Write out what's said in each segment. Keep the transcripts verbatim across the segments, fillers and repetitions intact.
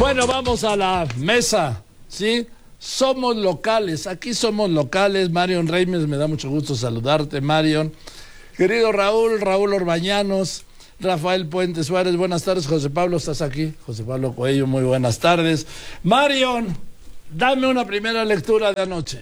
Bueno, vamos a la mesa, ¿sí? Somos locales, aquí somos locales. Marion Reimes, me da mucho gusto saludarte, Marion. Querido Raúl, Raúl Orbañanos, Rafael Puente Suárez, buenas tardes. José Pablo, ¿estás aquí? José Pablo Coello, muy buenas tardes. Marion, dame una primera lectura de anoche.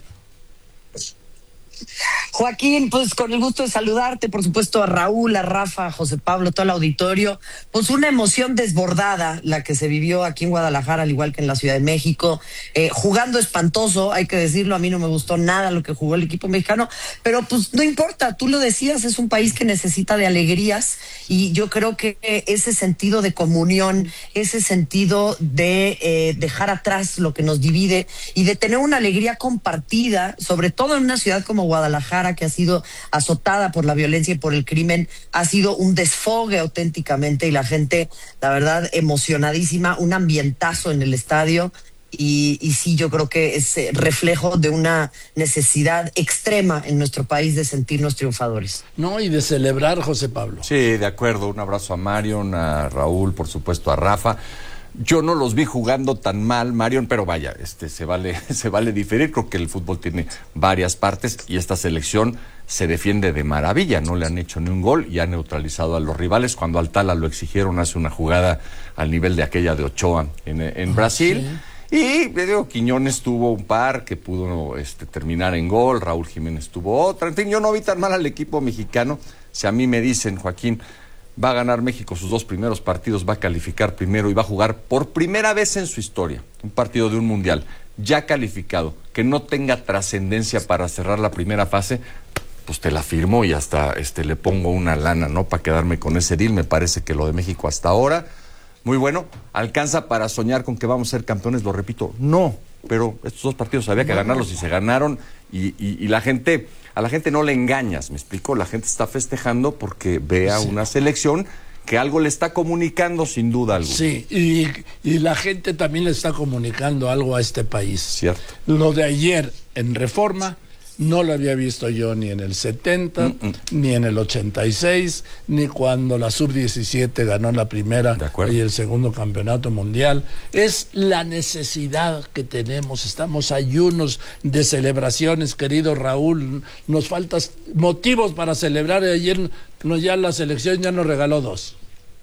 Joaquín, pues con el gusto de saludarte, por supuesto a Raúl, a Rafa, a José Pablo, todo el auditorio. Pues una emoción desbordada la que se vivió aquí en Guadalajara, al igual que en la Ciudad de México, eh, jugando espantoso, hay que decirlo, a mí no me gustó nada lo que jugó el equipo mexicano, pero pues no importa, tú lo decías, es un país que necesita de alegrías y yo creo que ese sentido de comunión, ese sentido de eh, dejar atrás lo que nos divide y de tener una alegría compartida, sobre todo en una ciudad como Guadalajara, que ha sido azotada por la violencia y por el crimen, ha sido un desfogue auténticamente y la gente, la verdad, emocionadísima, un ambientazo en el estadio y, y sí, yo creo que es reflejo de una necesidad extrema en nuestro país de sentirnos triunfadores. No, y de celebrar, José Pablo. Sí, de acuerdo, un abrazo a Marion, a Raúl, por supuesto a Rafa. Yo no los vi jugando tan mal, Marion, pero vaya, este se vale, se vale diferir. Creo que el fútbol tiene varias partes y esta selección se defiende de maravilla. No le han hecho ni un gol y ha neutralizado a los rivales. Cuando al Tala lo exigieron, hace una jugada al nivel de aquella de Ochoa en, en ah, Brasil. Sí. Y digo, Quiñones tuvo un par que pudo este, terminar en gol, Raúl Jiménez tuvo otra. En fin, yo no vi tan mal al equipo mexicano. Si a mí me dicen, Joaquín, va a ganar México sus dos primeros partidos, va a calificar primero y va a jugar por primera vez en su historia un partido de un mundial ya calificado, que no tenga trascendencia para cerrar la primera fase, pues te la firmo y hasta este le pongo una lana, ¿no? Para quedarme con ese deal. Me parece que lo de México hasta ahora, muy bueno. ¿Alcanza para soñar con que vamos a ser campeones? Lo repito, no, pero estos dos partidos había que ganarlos y se ganaron y, y, y la gente... A la gente no le engañas, ¿me explico? La gente está festejando porque ve a sí. una selección que algo le está comunicando sin duda alguna. Sí, y, y la gente también le está comunicando algo a este país. Cierto. Lo de ayer en Reforma no lo había visto yo ni en el setenta, mm -mm. ni en el ochenta y seis, ni cuando la sub diecisiete ganó la primera y el segundo campeonato mundial. Es la necesidad que tenemos. Estamos ayunos de celebraciones, querido Raúl. Nos faltan motivos para celebrar. Ayer no, ya la selección ya nos regaló dos.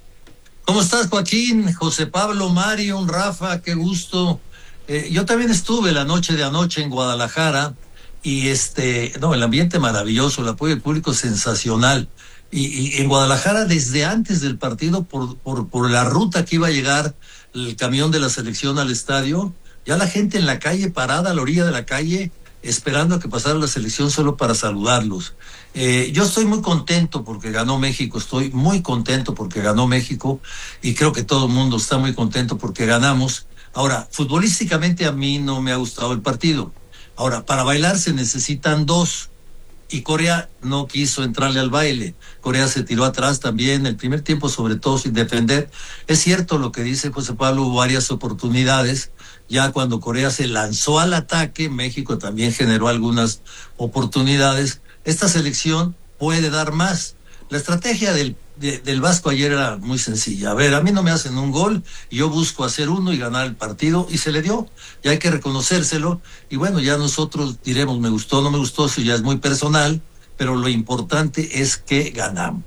¿Cómo estás, Joaquín? José Pablo, Marion, Rafa, qué gusto. Eh, yo también estuve la noche de anoche en Guadalajara. Y este, no, el ambiente maravilloso, el apoyo del público sensacional. Y, y en Guadalajara, desde antes del partido, por, por, por la ruta que iba a llegar el camión de la selección al estadio, ya la gente en la calle, parada a la orilla de la calle, esperando a que pasara la selección solo para saludarlos. Eh, yo estoy muy contento porque ganó México, estoy muy contento porque ganó México, y creo que todo el mundo está muy contento porque ganamos. Ahora, futbolísticamente a mí no me ha gustado el partido. Ahora, para bailar se necesitan dos, y Corea no quiso entrarle al baile. Corea se tiró atrás también, el primer tiempo sobre todo sin defender. Es cierto lo que dice José Pablo, hubo varias oportunidades. Ya cuando Corea se lanzó al ataque, México también generó algunas oportunidades. Esta selección puede dar más. La estrategia del, de, del Vasco ayer era muy sencilla. A ver, a mí no me hacen un gol, yo busco hacer uno y ganar el partido, y se le dio. Y hay que reconocérselo. Y bueno, ya nosotros diremos, me gustó, no me gustó, eso ya es muy personal, pero lo importante es que ganamos.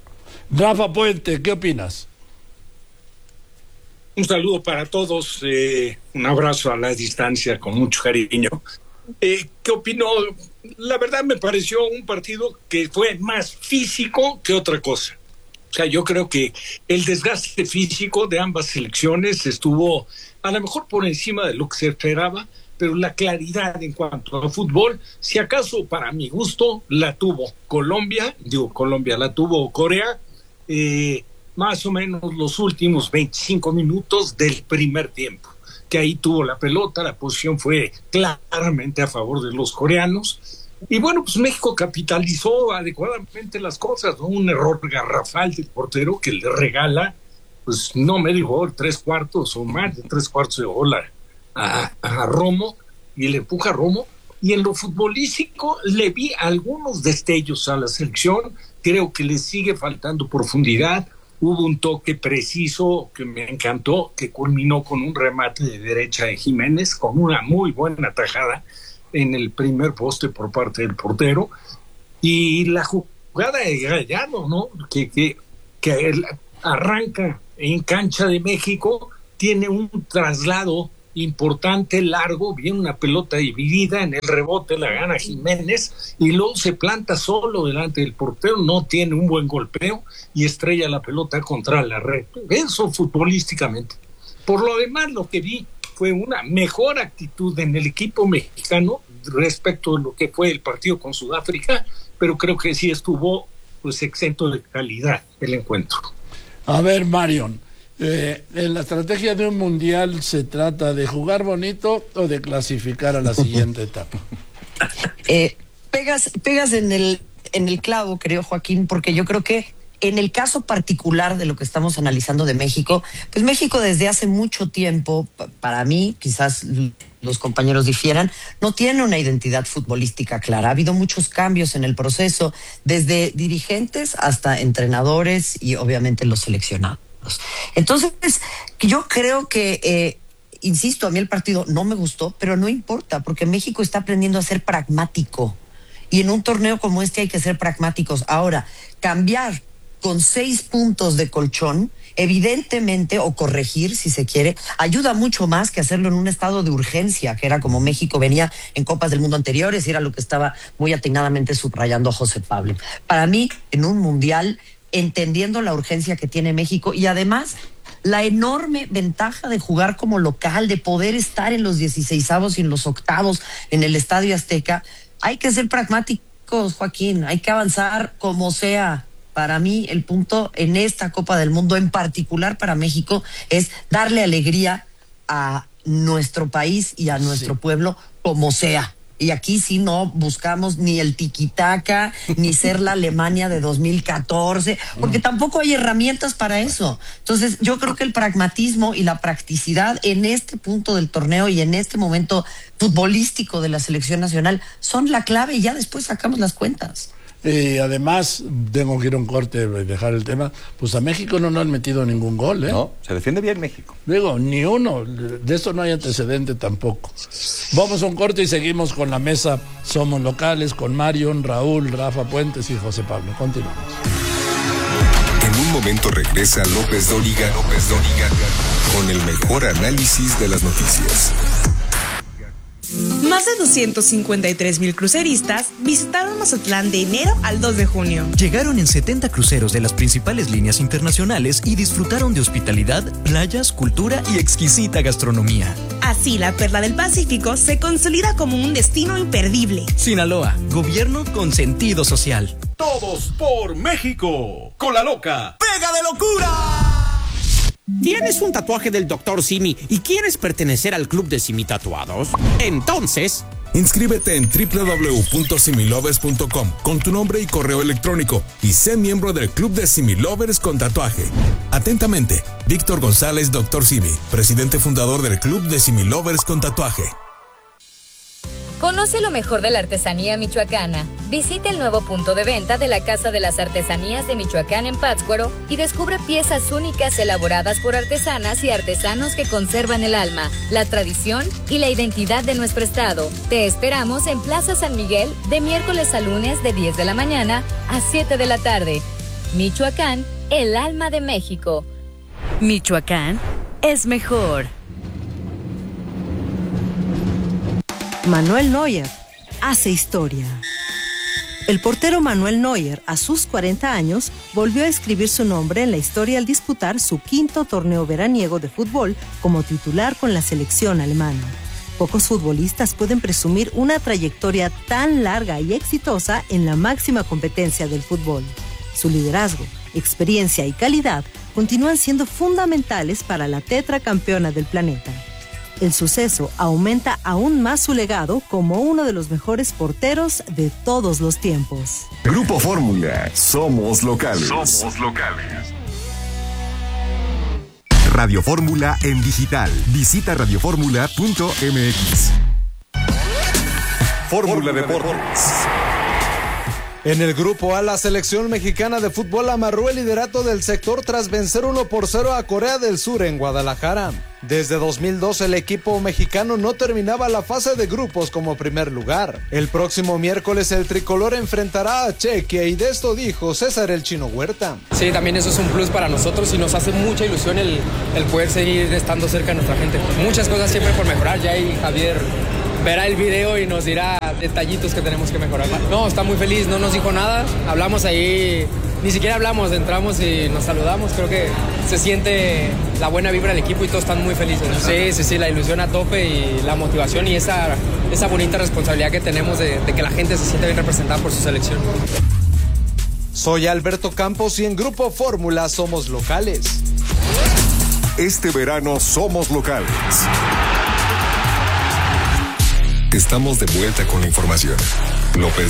Rafa Puente, ¿qué opinas? Un saludo para todos, eh, un abrazo a la distancia con mucho cariño. Eh, ¿Qué opino? La verdad me pareció un partido que fue más físico que otra cosa. O sea, yo creo que el desgaste físico de ambas selecciones estuvo a lo mejor por encima de lo que se esperaba, pero la claridad en cuanto a fútbol, si acaso para mi gusto, la tuvo Colombia, digo Colombia, la tuvo Corea, eh, más o menos los últimos veinticinco minutos del primer tiempo, que ahí tuvo la pelota, la posición fue claramente a favor de los coreanos, y bueno, pues México capitalizó adecuadamente las cosas, ¿no? Un error garrafal del portero que le regala, pues no medio gol, tres cuartos o más de tres cuartos de gol a, a, a Romo, y le empuja a Romo, y en lo futbolístico le vi algunos destellos a la selección, creo que le sigue faltando profundidad, hubo un toque preciso que me encantó, que culminó con un remate de derecha de Jiménez, con una muy buena tajada en el primer poste por parte del portero, y la jugada de Gallardo, ¿no? Que, que, que él arranca en cancha de México, tiene un traslado importante, largo, viene una pelota dividida, en el rebote la gana Jiménez y luego se planta solo delante del portero, no tiene un buen golpeo y estrella la pelota contra la red. Eso futbolísticamente. Por lo demás, lo que vi fue una mejor actitud en el equipo mexicano respecto de lo que fue el partido con Sudáfrica, pero creo que sí estuvo pues exento de calidad el encuentro. A ver, Marion, Eh, en la estrategia de un mundial se trata de jugar bonito o de clasificar a la siguiente etapa. Eh, pegas, pegas en el, en el clavo, creo, Joaquín, porque yo creo que en el caso particular de lo que estamos analizando de México, pues México desde hace mucho tiempo, para mí, quizás los compañeros difieran, no tiene una identidad futbolística clara. Ha habido muchos cambios en el proceso, desde dirigentes hasta entrenadores y obviamente los seleccionados. Entonces, yo creo que, eh, insisto, a mí el partido no me gustó, pero no importa, porque México está aprendiendo a ser pragmático. Y en un torneo como este hay que ser pragmáticos. Ahora, cambiar con seis puntos de colchón, evidentemente, o corregir, si se quiere, ayuda mucho más que hacerlo en un estado de urgencia, que era como México venía en Copas del Mundo anteriores, y era lo que estaba muy atinadamente subrayando José Pablo. Para mí, en un mundial, entendiendo la urgencia que tiene México y además la enorme ventaja de jugar como local, de poder estar en los dieciseisavos y en los octavos en el Estadio Azteca, hay que ser pragmáticos, Joaquín, hay que avanzar como sea. Para mí el punto en esta Copa del Mundo, en particular para México, es darle alegría a nuestro país y a nuestro sí. pueblo como sea. Y aquí sí no buscamos ni el tiquitaca, ni ser la Alemania de dos mil catorce, porque tampoco hay herramientas para eso. Entonces, yo creo que el pragmatismo y la practicidad en este punto del torneo y en este momento futbolístico de la selección nacional son la clave y ya después sacamos las cuentas. Y además, tengo que ir a un corte y dejar el tema, pues a México no nos han metido ningún gol, ¿eh? No, se defiende bien México. Digo, ni uno, de eso no hay antecedente tampoco. Vamos a un corte y seguimos con la mesa Somos Locales, con Marion, Raúl, Rafa Puentes y José Pablo. Continuamos. En un momento regresa López Dóriga, López Dóriga, con el mejor análisis de las noticias. Más de doscientos cincuenta y tres mil cruceristas visitaron Mazatlán de enero al dos de junio. Llegaron en setenta cruceros de las principales líneas internacionales y disfrutaron de hospitalidad, playas, cultura y exquisita gastronomía. Así, la Perla del Pacífico se consolida como un destino imperdible. Sinaloa, gobierno con sentido social. Todos por México. Con la loca. ¡Pega de locura! ¿Tienes un tatuaje del doctor Simi y quieres pertenecer al club de Simi Tatuados? Entonces, inscríbete en doble u doble u doble u punto similovers punto com con tu nombre y correo electrónico y sé miembro del club de Simi Lovers con tatuaje. Atentamente, Víctor González, doctor Simi, presidente fundador del club de Simi Lovers con tatuaje. Conoce lo mejor de la artesanía michoacana. Visita el nuevo punto de venta de la Casa de las Artesanías de Michoacán en Pátzcuaro y descubre piezas únicas elaboradas por artesanas y artesanos que conservan el alma, la tradición y la identidad de nuestro estado. Te esperamos en Plaza San Miguel de miércoles a lunes de diez de la mañana a siete de la tarde. Michoacán, el alma de México. Michoacán es mejor. Manuel Neuer hace historia. El portero Manuel Neuer, a sus cuarenta años, volvió a escribir su nombre en la historia al disputar su quinto torneo veraniego de fútbol como titular con la selección alemana. Pocos futbolistas pueden presumir una trayectoria tan larga y exitosa en la máxima competencia del fútbol. Su liderazgo, experiencia y calidad continúan siendo fundamentales para la tetracampeona del planeta. El suceso aumenta aún más su legado como uno de los mejores porteros de todos los tiempos. Grupo Fórmula, somos locales. Somos locales. Radio Fórmula en digital. Visita radio fórmula punto m x. Fórmula Deportes. En el grupo A, la selección mexicana de fútbol amarró el liderato del sector tras vencer uno por cero a Corea del Sur en Guadalajara. Desde dos mil doce el equipo mexicano no terminaba la fase de grupos como primer lugar. El próximo miércoles el tricolor enfrentará a Chequia y de esto dijo César el Chino Huerta. Sí, también eso es un plus para nosotros y nos hace mucha ilusión el, el poder seguir estando cerca de nuestra gente. Muchas cosas siempre por mejorar, ya ahí Javier verá el video y nos dirá detallitos que tenemos que mejorar. No, está muy feliz, no nos dijo nada, hablamos ahí, ni siquiera hablamos, entramos y nos saludamos, creo que se siente la buena vibra del equipo y todos están muy felices, ¿no? Sí, sí, sí, la ilusión a tope y la motivación y esa, esa bonita responsabilidad que tenemos de, de que la gente se siente bien representada por su selección. Soy Alberto Campos y en Grupo Fórmula somos locales. Este verano somos locales. Estamos de vuelta con la información. López